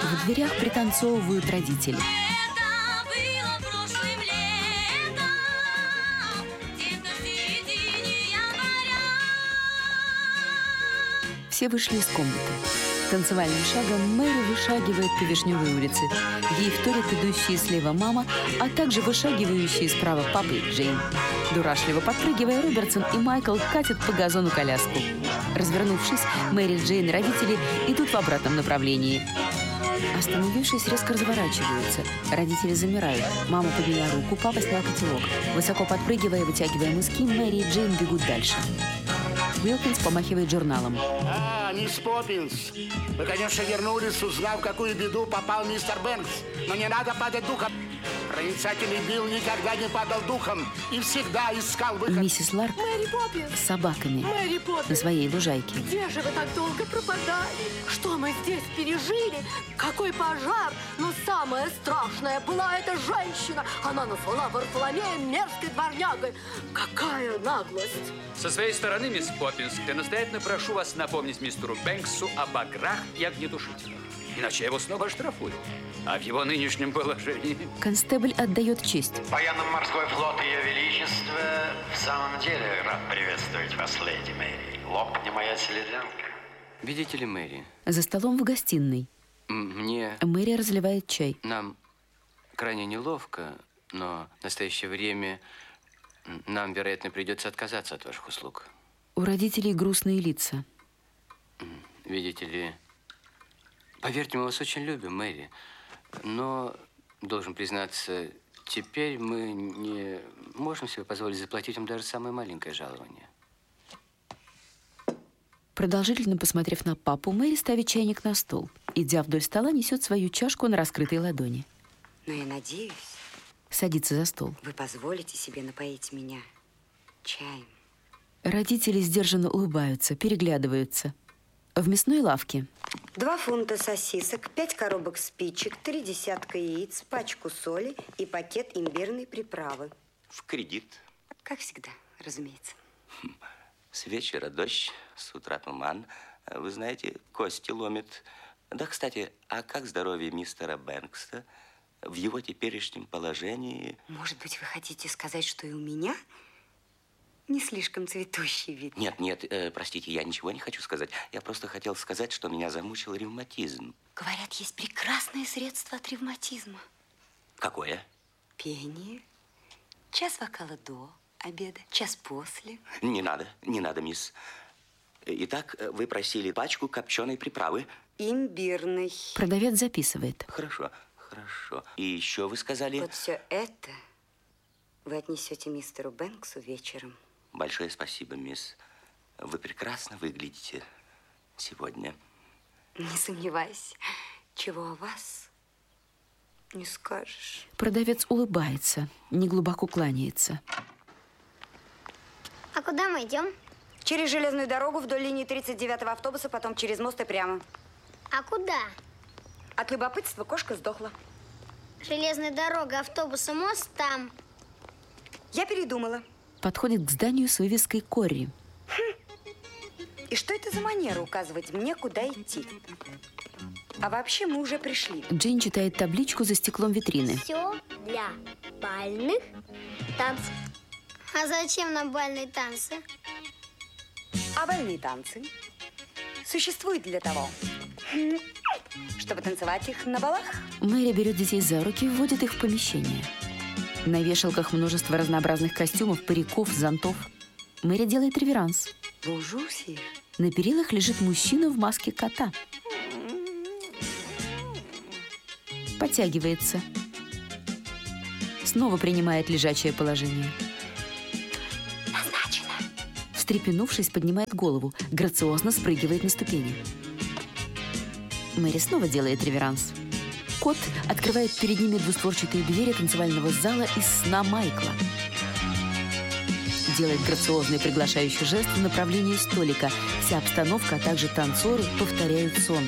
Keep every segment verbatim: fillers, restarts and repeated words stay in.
В дверях пританцовывают родители. Все вышли из комнаты. Танцевальным шагом Мэри вышагивает по Вишневой улице. Ей вторят идущие слева мама, а также вышагивающие справа папа и Джейн. Дурашливо подпрыгивая, Робертсон и Майкл катят по газону коляску. Развернувшись, Мэри, Джейн и родители идут в обратном направлении. Остановившись, резко разворачиваются. Родители замирают. Мама подняла руку, папа снял котелок. Высоко подпрыгивая и вытягивая мыски, Мэри и Джейн бегут дальше. Уилкинс помахивает журналом. А, мисс Поппинс. Вы, конечно, вернулись, узнав, в какую беду попал мистер Бэнкс. Но не надо падать духом. Проницательный Билл никогда не падал духом и всегда искал выход. Миссис Ларк Мэри Поппинс. с собаками Мэри Поппинс. на своей лужайке. Где же вы так долго пропадали? Что мы здесь пережили? Какой пожар? Но самое страшное была эта женщина. Она назвала Варфоломея мерзкой дворнягой. Какая наглость! Со своей стороны, мисс Поппинс, я настоятельно прошу вас напомнить мистеру Бэнксу о баграх и огнетушителях. Иначе я его снова оштрафую. А в его нынешнем положении... Констебль отдает честь. Военный морской флот Ее Величества в самом деле рад приветствовать вас, леди Мэри. Лопни моя селезенка. Видите ли, Мэри? За столом в гостиной. Мне... Мэри разливает чай. Нам крайне неловко, но в настоящее время нам, вероятно, придется отказаться от ваших услуг. У родителей грустные лица. Видите ли... Поверьте, мы вас очень любим, Мэри. Но, должен признаться, теперь мы не можем себе позволить заплатить им даже самое маленькое жалование. Продолжительно посмотрев на папу, Мэри ставит чайник на стол. Идя вдоль стола, несет свою чашку на раскрытой ладони. Но я надеюсь, садится за стол. Вы позволите себе напоить меня чаем. Родители сдержанно улыбаются, переглядываются. В мясной лавке. Два фунта сосисок, пять коробок спичек, три десятка яиц, пачку соли и пакет имбирной приправы. В кредит. Как всегда, разумеется. С вечера дождь, с утра туман. Вы знаете, кости ломит. Да, кстати, а как здоровье мистера Бэнкса в его теперешнем положении? Может быть, вы хотите сказать, что и у меня не слишком цветущий вид? Нет, нет, э, простите, я ничего не хочу сказать. Я просто хотел сказать, что меня замучил ревматизм. Говорят, есть прекрасное средство от ревматизма. Какое? Пение. Час вокала до обеда, час после. Не надо, не надо, мисс. Итак, вы просили пачку копченой приправы. Имбирной. Продавец записывает. Хорошо, хорошо. И еще вы сказали... Вот все это вы отнесете мистеру Бэнксу вечером. Большое спасибо, мисс. Вы прекрасно выглядите сегодня. Не сомневайся, чего о вас не скажешь. Продавец улыбается, неглубоко кланяется. А куда мы идем? Через железную дорогу вдоль линии тридцать девятого автобуса, потом через мост и прямо. А куда? От любопытства кошка сдохла. Железная дорога, автобус и мост там. Я передумала. Подходит к зданию с вывеской «Корри». Хм. И что это за манера указывать мне, куда идти? А вообще мы уже пришли. Джейн читает табличку за стеклом витрины. Все для бальных танцев. А зачем нам бальные танцы? А бальные танцы существуют для того, чтобы танцевать их на балах. Мэри берет детей за руки и вводит их в помещение. На вешалках множество разнообразных костюмов, париков, зонтов. Мэри делает реверанс. Бонжур, сир. На перилах лежит мужчина в маске кота. Подтягивается. Снова принимает лежачее положение. Назначено. Встрепенувшись, поднимает голову, грациозно спрыгивает на ступени. Мэри снова делает реверанс. Кот открывает перед ними двустворчатые двери танцевального зала из сна Майкла. Делает грациозный приглашающий жест в направлении столика. Вся обстановка, а также танцоры повторяют сон.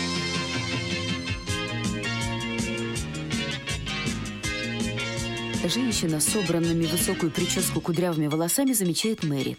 Женщина с собранными в высокую прическу кудрявыми волосами замечает Мэри.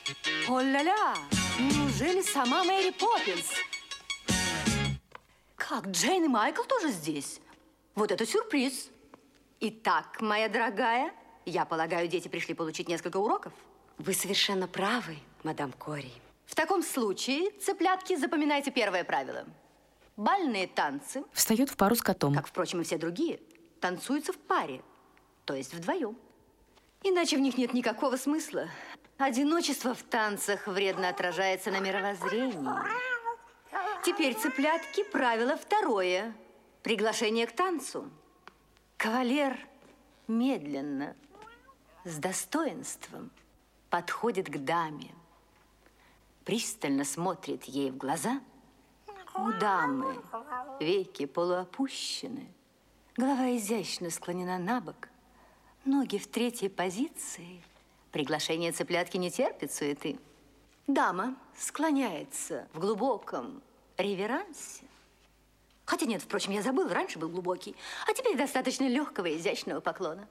О-ля-ля! Неужели сама Мэри Поппинс? Как? Джейн и Майкл тоже здесь? Вот это сюрприз. Итак, моя дорогая, я полагаю, дети пришли получить несколько уроков? Вы совершенно правы, мадам Кори. В таком случае, цыплятки, запоминайте первое правило. Бальные танцы... Встает в пару с котом. Как, впрочем, и все другие, танцуются в паре, то есть вдвоем. Иначе в них нет никакого смысла. Одиночество в танцах вредно отражается на мировоззрении. Теперь, цыплятки, правило второе. Приглашение к танцу. Кавалер медленно, с достоинством подходит к даме, пристально смотрит ей в глаза. У дамы веки полуопущены, голова изящно склонена на бок, ноги в третьей позиции. Приглашение цыплятки не терпит суеты. Дама склоняется в глубоком реверансе. Хотя нет, впрочем, я забыл, раньше был глубокий, а теперь достаточно легкого и изящного поклона.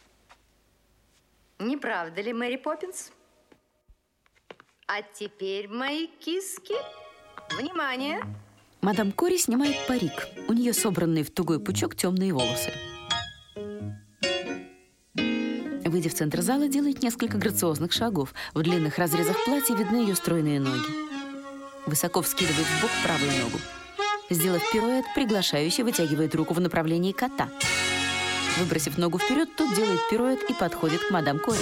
Не правда ли, Мэри Поппинс? А теперь, мои киски, внимание! Мадам Кори снимает парик. У нее собранные в тугой пучок темные волосы. Выйдя в центр зала, делает несколько грациозных шагов. В длинных разрезах платья видны ее стройные ноги. Высоко вскидывает в бок правую ногу. Сделав пируэт, приглашающий вытягивает руку в направлении кота. Выбросив ногу вперед, тот делает пируэт и подходит к мадам Кори.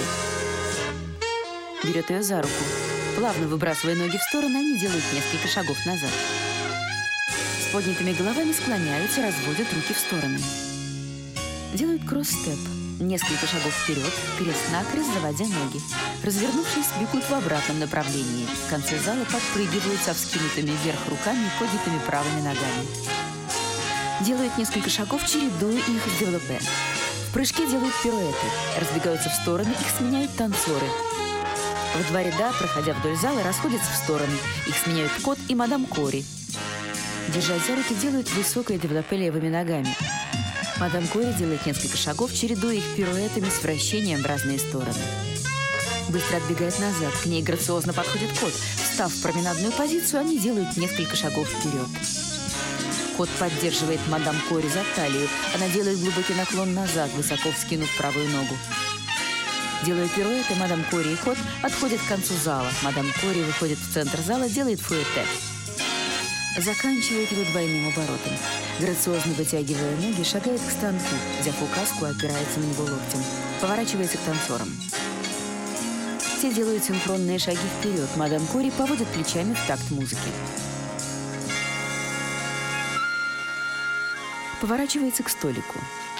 Берет ее за руку. Плавно выбрасывая ноги в стороны, они делают несколько шагов назад. С поднятыми головами склоняются, разводят руки в стороны. Делают кросс-степ. Несколько шагов вперед, крест-накрест, заводя ноги. Развернувшись, бегут в обратном направлении. В конце зала подпрыгивают со вскинутыми вверх руками и поднятыми правыми ногами. Делают несколько шагов, чередуя их с девелопе. В прыжке делают пируэты. Разбегаются в стороны, их сменяют танцоры. В два ряда, проходя вдоль зала, расходятся в стороны. Их сменяют кот и мадам Кори. Держась за руки, делают высокое девелопе левыми ногами. Мадам Кори делает несколько шагов, чередуя их пируэтами с вращением в разные стороны. Быстро отбегает назад, к ней грациозно подходит кот. Встав в променадную позицию, они делают несколько шагов вперед. Кот поддерживает мадам Кори за талию. Она делает глубокий наклон назад, высоко вскинув правую ногу. Делая пируэты, мадам Кори и кот отходят к концу зала. Мадам Кори выходит в центр зала, делает фуэте. Заканчивает его двойным оборотом. Грациозно вытягивая ноги, шагает к станку. Взяв указку, опирается на него локтем. Поворачивается к танцорам. Те делают синхронные шаги вперед. Мадам Кори поводит плечами в такт музыки. Поворачивается к столику.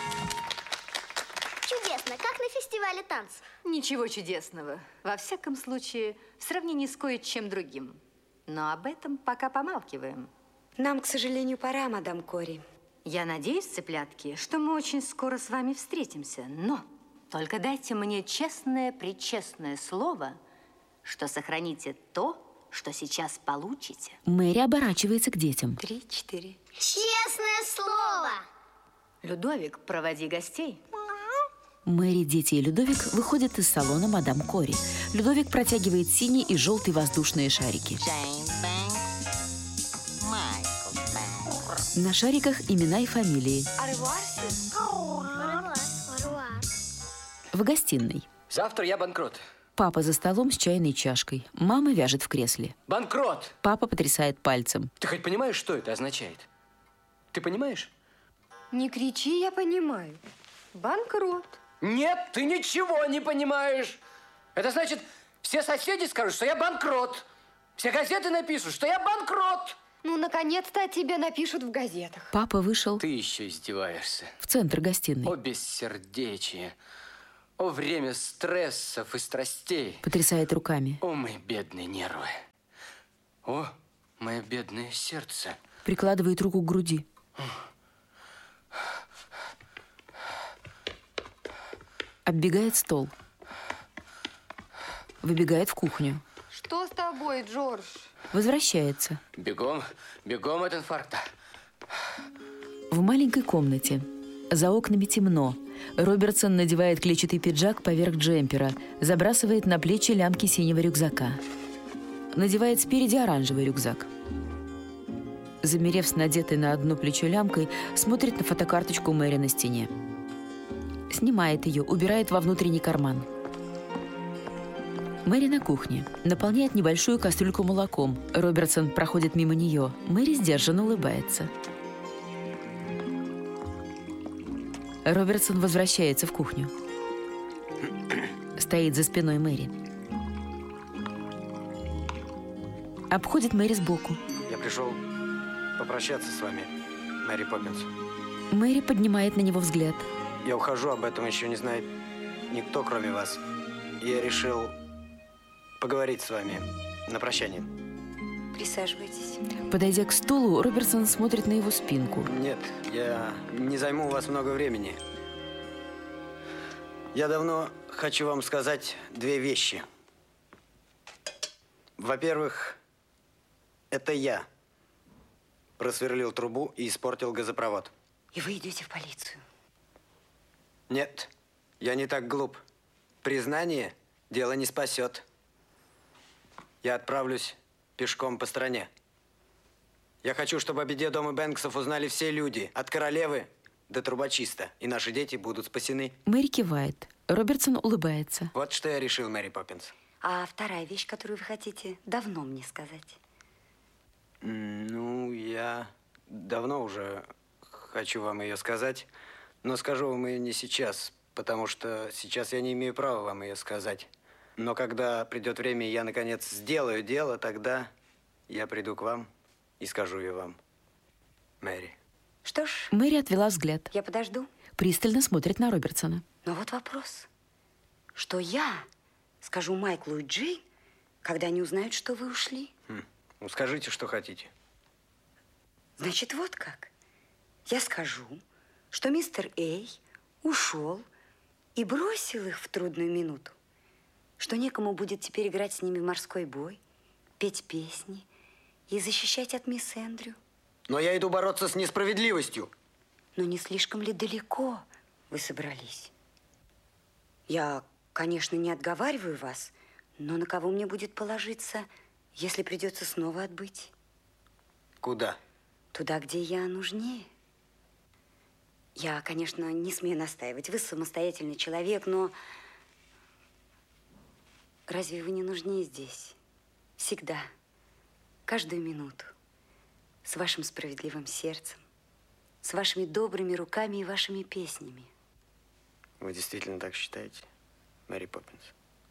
Чудесно, как на фестивале танцев. Ничего чудесного. Во всяком случае, в сравнении с кое-чем другим. Но об этом пока помалкиваем. Нам, к сожалению, пора, мадам Кори. Я надеюсь, цыплятки, что мы очень скоро с вами встретимся. Но только дайте мне честное-пречестное слово, что сохраните то, что сейчас получите. Мэри оборачивается к детям. Три-четыре. Честное слово! Людовик, проводи гостей. Мэри, дети и Людовик выходят из салона мадам Кори. Людовик протягивает синие и желтые воздушные шарики. На шариках имена и фамилии. В гостиной. Завтра я банкрот. Папа за столом с чайной чашкой. Мама вяжет в кресле. Банкрот! Папа потрясает пальцем. Ты хоть понимаешь, что это означает? Ты понимаешь? Не кричи, я понимаю. Банкрот. Нет, ты ничего не понимаешь. Это значит, все соседи скажут, что я банкрот. Все газеты напишут, что я банкрот. Ну, наконец-то о тебе напишут в газетах. Папа вышел. Ты еще издеваешься. В центр гостиной. О, бессердечие. О, время стрессов и страстей. Потрясает руками. О, мои бедные нервы. О, мое бедное сердце. Прикладывает руку к груди. Оббегает стол. Выбегает в кухню. Что с тобой, Джордж? Возвращается. Бегом, бегом от инфаркта. В маленькой комнате. За окнами темно. Робертсон надевает клетчатый пиджак поверх джемпера, забрасывает на плечи лямки синего рюкзака. Надевает спереди оранжевый рюкзак. Замерев с надетой на одно плечо лямкой, смотрит на фотокарточку Мэри на стене. Снимает ее, убирает во внутренний карман. Мэри на кухне. Наполняет небольшую кастрюльку молоком. Робертсон проходит мимо нее. Мэри сдержанно улыбается. Робертсон возвращается в кухню. Стоит за спиной Мэри. Обходит Мэри сбоку. Я пришел попрощаться с вами, Мэри Поппинс. Мэри поднимает на него взгляд. Я ухожу, об этом еще не знает никто, кроме вас. Я решил поговорить с вами на прощание. Присаживайтесь. Подойдя к стулу, Робертсон смотрит на его спинку. Нет, я не займу у вас много времени. Я давно хочу вам сказать две вещи. Во-первых, это я просверлил трубу и испортил газопровод. И вы идете в полицию? Нет, я не так глуп. Признание дело не спасет. Я отправлюсь пешком по стране. Я хочу, чтобы о беде дома Бэнксов узнали все люди, от королевы до трубочиста, и наши дети будут спасены. Мэри кивает. Робертсон улыбается. Вот что я решил, Мэри Поппинс. А вторая вещь, которую вы хотите давно мне сказать? Ну, я давно уже хочу вам ее сказать, но скажу вам ее не сейчас, потому что сейчас я не имею права вам ее сказать. Но когда придет время, и я, наконец, сделаю дело, тогда я приду к вам и скажу ее вам, Мэри. Что ж... Мэри отвела взгляд. Я подожду. Пристально смотрит на Робертсона. Но вот вопрос. Что я скажу Майклу и Джейн, когда они узнают, что вы ушли? Хм. Ну, скажите, что хотите. Значит, вот как. Я скажу, что мистер Эй ушел и бросил их в трудную минуту. Что некому будет теперь играть с ними в морской бой, петь песни и защищать от мисс Эндрю. Но я иду бороться с несправедливостью. Но не слишком ли далеко вы собрались? Я, конечно, не отговариваю вас, но на кого мне будет положиться, если придется снова отбыть? Куда? Туда, где я нужнее. Я, конечно, не смею настаивать. Вы самостоятельный человек, но... Разве вы не нужнее здесь? Всегда. Каждую минуту. С вашим справедливым сердцем. С вашими добрыми руками и вашими песнями. Вы действительно так считаете, Мэри Поппинс?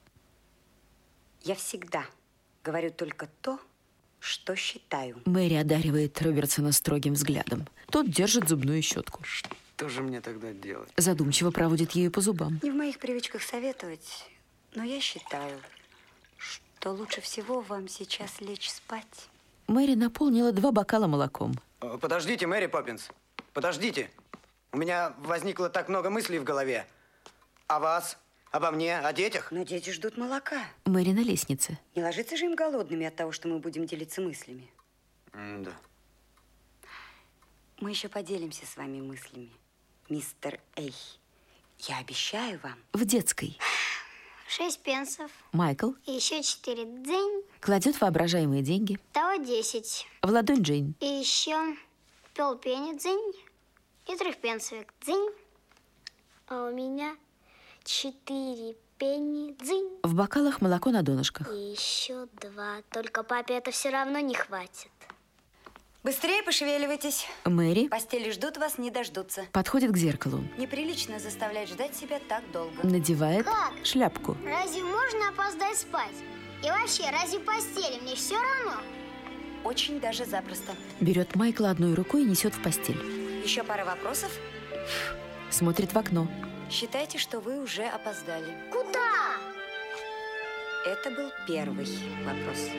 Я всегда говорю только то, что считаю. Мэри одаривает Робертсона строгим взглядом. Тот держит зубную щетку. Что же мне тогда делать? Задумчиво проводит ею по зубам. Не в моих привычках советовать, но я считаю, что лучше всего вам сейчас лечь спать. Мэри наполнила два бокала молоком. Подождите, Мэри Поппинс. Подождите. У меня возникло так много мыслей в голове. О вас, обо мне, о детях. Но дети ждут молока. Мэри на лестнице. Не ложиться же им голодными от того, что мы будем делиться мыслями. М да. Мы еще поделимся с вами мыслями, мистер Эй. Я обещаю вам. В детской. Шесть пенсов. Майкл. И еще четыре дзынь. Кладет воображаемые деньги. Того десять. В ладонь Джейн. И еще полпенни дзынь. И трехпенсовик дзынь. А у меня четыре пенни дзынь. В бокалах молоко на донышках. И еще два. Только папе это все равно не хватит. Быстрее пошевеливайтесь. Мэри. Постели ждут вас, не дождутся. Подходит к зеркалу. Неприлично заставлять ждать себя так долго. Надевает как? шляпку. Разве можно опоздать спать? И вообще, разве в постели мне все равно? Очень даже запросто. Берет Майкла одной рукой и несет в постель. Еще пара вопросов. Смотрит в окно. Считайте, что вы уже опоздали. Куда? Это был первый вопрос.